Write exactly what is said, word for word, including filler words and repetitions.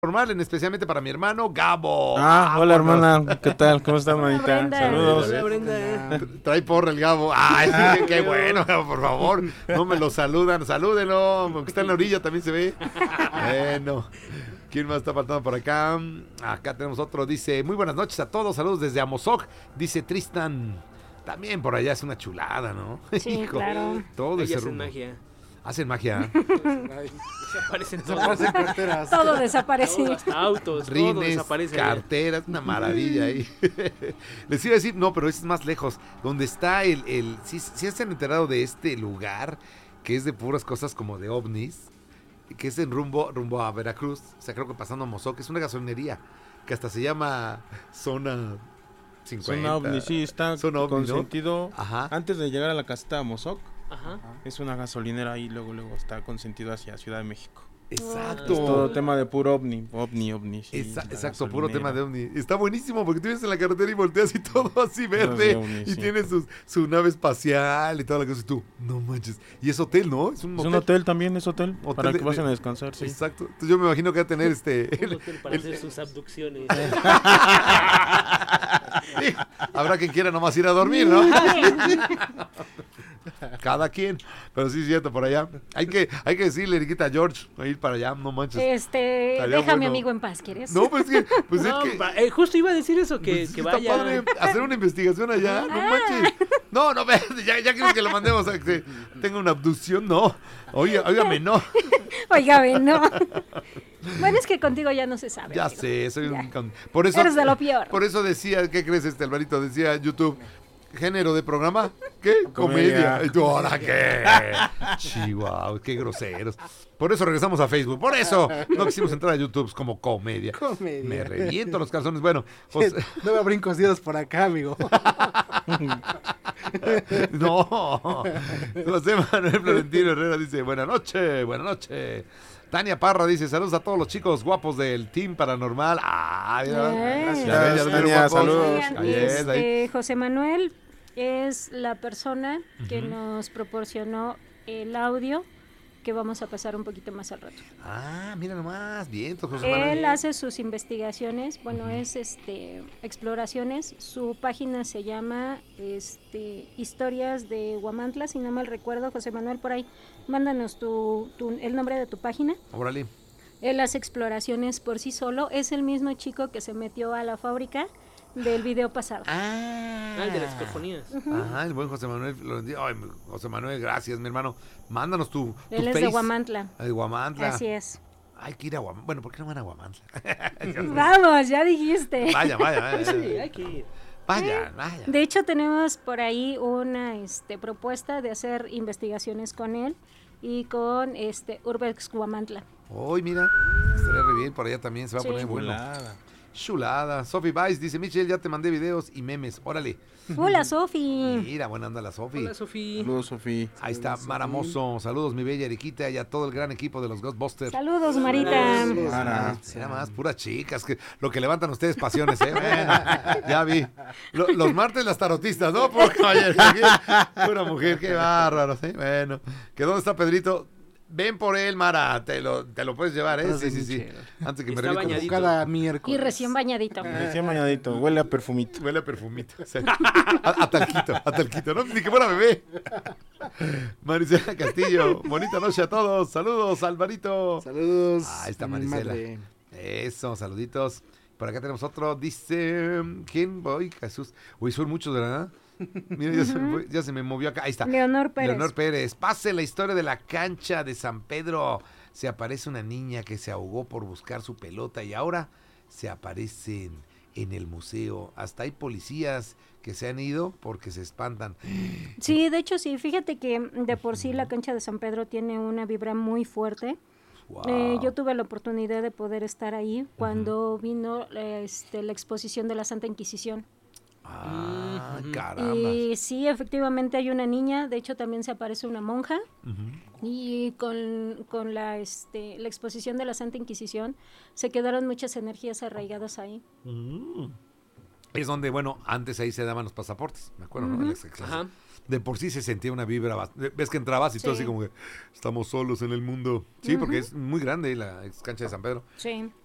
Normal, en especialmente para mi hermano Gabo. Ah, hola hermana, ¿qué tal? ¿Cómo estás, manita? Brenda. Saludos. Hola, Brenda. Trae porra el Gabo. Ay, sí, qué bueno, Gabo, por favor. No me lo saludan, salúdenlo. Aunque está en la orilla también se ve. Bueno, ¿quién más está faltando por acá? Acá tenemos otro, dice, muy buenas noches a todos, saludos desde Amozoc, dice Tristan. También por allá es una chulada, ¿no? Sí, Hijo, claro. todo Ahí ese hacen rumbo. magia. Hacen magia. Desaparecen todos. Desaparecen carteras. Todo desaparece. Todo, hasta autos, todo Rines, desaparece. carteras, una maravilla ahí. Les iba a decir, no, pero ese es más lejos. Donde está el... el ¿sí, sí se han enterado de este lugar que es de puras cosas como de ovnis? Que es en rumbo, rumbo a Veracruz. O sea, creo que pasando a Mozoc. Es una gasolinería que hasta se llama Zona cincuenta. Zona OVNI, sí, está Zona OVNI, con ¿no? sentido. Ajá. Antes de llegar a la caseta de Mozoc, Ajá. es una gasolinera y luego luego está con sentido hacia Ciudad de México. Exacto. Es todo tema de puro ovni, ovni, ovni. Sí, Esa- la exacto, puro gasolinera. tema de ovni. Está buenísimo porque tú vienes en la carretera y volteas y todo así verde. ovni, y sí. tiene sus- su nave espacial y toda la cosa. Y tú, no manches. Y es hotel, ¿no? Es un Es hotel. un hotel también, es hotel, Hotel para de- que vayan de- a descansar, sí. Exacto. Entonces yo me imagino que va a tener este... Un hotel para hacer sus abducciones. Habrá quien quiera nomás ir a dormir, ¿no? Cada quien. Pero sí es cierto, por allá. Hay que, hay que decirle, Eriquita, a George, a ir para allá, no manches. Este, Estaría deja a mi bueno. amigo en paz, ¿quieres? No, pues es que... Pues No, es que va- eh, justo iba a decir eso, que, pues, que está vaya. padre hacer una investigación allá, no Ah. manches. No, no, ve, ya, ya quieres que lo mandemos a que tenga una abducción, no. Oye, óigame, no. Oiga, ven, no. Bueno, es que contigo ya no se sabe. Ya amigo. sé, soy Ya. un... con- Por eso, Eres de lo peor. Por eso decía, ¿qué crees, este Alvarito? Decía YouTube, género de programa, ¿qué? Comedia. Comedia. ¿Y tú ahora qué? Chihuahua, qué groseros. Por eso regresamos a Facebook, por eso no quisimos entrar a YouTube como comedia. Comedia. Me reviento los calzones. Bueno, pues, No me brincos dedos por acá, amigo. no. José Manuel Florentino Herrera dice, buenas noches, buenas noches. Tania Parra dice, saludos a todos los chicos guapos del Team Paranormal. Ah, mira. Eh. Ya ven, Gracias, ya ven, Tania, guapos. saludos. Oigan, Ahí es, ahí. este, José Manuel es la persona que nos proporcionó el audio que vamos a pasar un poquito más al rato. Ah, mira nomás, bien, José Él Manuel. hace sus investigaciones, bueno, es este exploraciones. Su página se llama este Historias de Huamantla, si no mal recuerdo. José Manuel, por ahí, mándanos tu, tu- el nombre de tu página. Órale. Él hace exploraciones por sí solo. Es el mismo chico que se metió a la fábrica del video pasado. Ah, Ah, el de las psicofonías. Ajá, el buen José Manuel Florentino. Ay, José Manuel, gracias, mi hermano. Mándanos tu, tu Él es de face. Huamantla. Ah, de Huamantla. Así es. Hay que ir a Huamantla. Bueno, ¿por qué no van a Huamantla? Vamos, ya dijiste. Vaya, vaya, vaya. Sí, hay que ir. Vaya, vaya. De hecho, tenemos por ahí una este, propuesta de hacer investigaciones con él y con este Urbex Huamantla. Hoy, mira, estaría re bien. Por allá también se va a Sí. poner bueno. Chulada. Chulada. Sophie Vice dice, Michelle, ya te mandé videos y memes. Órale. Hola, Sofi. Mira, buena onda la Sophie. Hola, Sofía. Saludos, Sofía. Ahí está, Maramoso. Saludos, mi bella Eriquita y a todo el gran equipo de los Ghostbusters. Saludos, Marita. Mara. Era más, puras chicas, que lo que levantan ustedes pasiones, ¿eh? Bueno, ya vi. Lo- los martes las tarotistas, ¿no? Por caballero, pura mujer, qué bárbaro, ¿sí? Bueno, ¿que dónde está Pedrito? Ven por él, Mara, te lo, te lo puedes llevar, ¿eh? Atrás Sí, de sí, sí. Michelle. Antes que me Está reviente. bañadito. Cada miércoles. Y recién bañadito. Recién bañadito, huele a perfumito. Huele a perfumito. Sí. A, a talquito, a talquito, ¿no? Ni que fuera bebé. Marisela Castillo, bonita noche a todos. Saludos, Alvarito. Saludos. Ahí está mi Marisela. madre. Eso, saluditos. Por acá tenemos otro. Dice. ¿Quién? Voy, Jesús. Uy, son muchos, ¿verdad? Mira, ya, se me fue- ya se me movió acá. Ahí está. Leonor Pérez. Leonor Pérez. Pase la historia de la cancha de San Pedro. Se aparece una niña que se ahogó por buscar su pelota y ahora se aparecen en el museo. Hasta hay policías que se han ido porque se espantan. Sí, de hecho sí, fíjate que de por sí la cancha de San Pedro tiene una vibra muy fuerte. Wow. Eh, yo tuve la oportunidad de poder estar ahí cuando vino eh, este, la exposición de la Santa Inquisición. Ah, Ujú. caramba. Y sí, efectivamente hay una niña, de hecho también se aparece una monja. Ujú. Y con, con la, este, la exposición de la Santa Inquisición se quedaron muchas energías arraigadas ahí. Mm. Es donde, bueno, antes ahí se daban los pasaportes, me acuerdo, ¿no? Ujú. El ex- ex- Ajá. De por sí se sentía una vibra, bast- ves que entrabas y todo Sí. así como que estamos solos en el mundo. Sí, porque Ujú. es muy grande la ex cancha de San Pedro. Sí.